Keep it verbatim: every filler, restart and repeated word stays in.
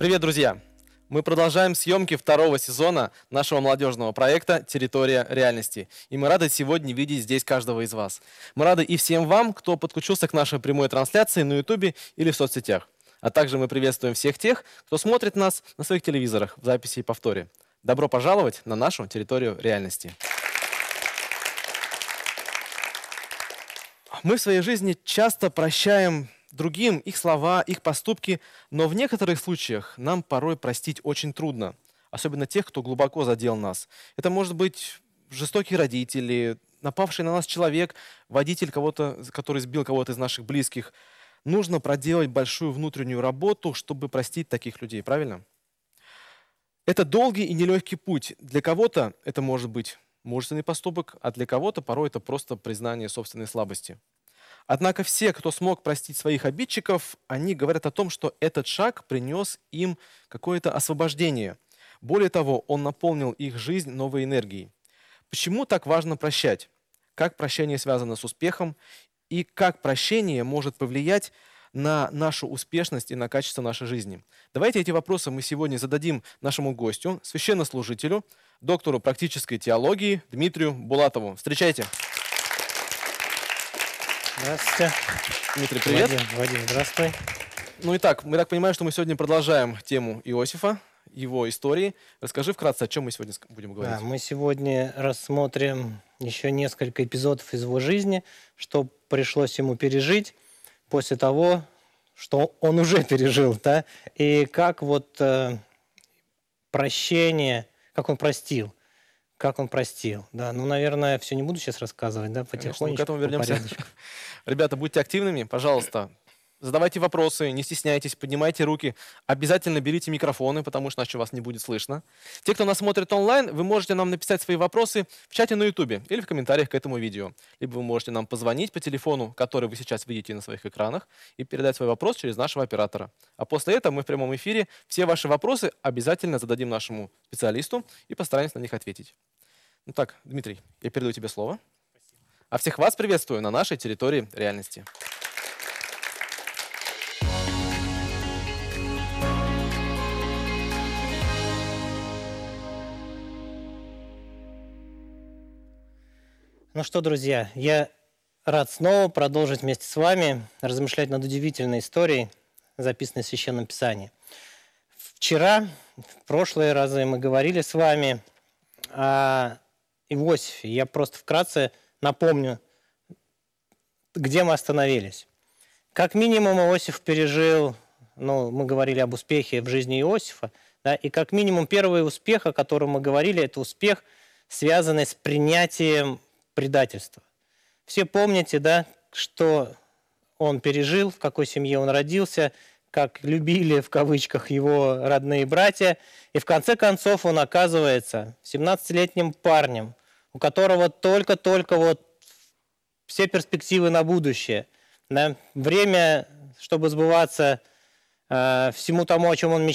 Привет, друзья! Мы продолжаем съемки второго сезона нашего молодежного проекта «Территория реальности». И мы рады сегодня видеть здесь каждого из вас. Мы рады и всем вам, кто подключился к нашей прямой трансляции на ютубе или в соцсетях. А также мы приветствуем всех тех, кто смотрит нас на своих телевизорах в записи и повторе. Добро пожаловать на нашу территорию реальности. Мы в своей жизни часто прощаем другим их слова, их поступки, но в некоторых случаях нам порой простить очень трудно, особенно тех, кто глубоко задел нас. Это может быть жестокие родители, напавший на нас человек, водитель, кого-то, который сбил кого-то из наших близких. Нужно проделать большую внутреннюю работу, чтобы простить таких людей, правильно? Это долгий и нелегкий путь. Для кого-то это может быть мужественный поступок, а для кого-то порой это просто признание собственной слабости. Однако все, кто смог простить своих обидчиков, они говорят о том, что этот шаг принес им какое-то освобождение. Более того, он наполнил их жизнь новой энергией. Почему так важно прощать? Как прощение связано с успехом? И как прощение может повлиять на нашу успешность и на качество нашей жизни? Давайте эти вопросы мы сегодня зададим нашему гостю, священнослужителю, доктору практической теологии Дмитрию Булатову. Встречайте! Здравствуйте. Дмитрий, привет. Вадим, Вадим, здравствуй. Ну и так, мы так понимаем, что мы сегодня продолжаем тему Иосифа, его истории. Расскажи вкратце, о чем мы сегодня будем говорить. Да, мы сегодня рассмотрим еще несколько эпизодов из его жизни, что пришлось ему пережить после того, что он уже пережил, да, и как вот э, прощение, как он простил. Как он простил. Да, ну, наверное, все не буду сейчас рассказывать, да, потихонечку. Конечно, мы к этому вернемся. Ребята, будьте активными, пожалуйста. Задавайте вопросы, не стесняйтесь, поднимайте руки. Обязательно берите микрофоны, потому что иначе вас не будет слышно. Те, кто нас смотрит онлайн, вы можете нам написать свои вопросы в чате на ютубе или в комментариях к этому видео. Либо вы можете нам позвонить по телефону, который вы сейчас видите на своих экранах, и передать свой вопрос через нашего оператора. А после этого мы в прямом эфире все ваши вопросы обязательно зададим нашему специалисту и постараемся на них ответить. Ну так, Дмитрий, я передаю тебе слово. Спасибо. А всех вас приветствую на нашей территории реальности. Ну что, друзья, я рад снова продолжить вместе с вами размышлять над удивительной историей, записанной в Священном Писании. Вчера, в прошлые разы мы говорили с вами о Иосифе. Я просто вкратце напомню, где мы остановились. Как минимум Иосиф пережил, ну, мы говорили об успехе в жизни Иосифа, да, и как минимум первый успех, о котором мы говорили, это успех, связанный с принятием предательства. Все помните, да, что он пережил, в какой семье он родился, как любили, в кавычках, его родные братья. И в конце концов он оказывается семнадцатилетним парнем, у которого только-только вот все перспективы на будущее. Да? Время, чтобы сбываться э, всему тому, о чем он мечтал,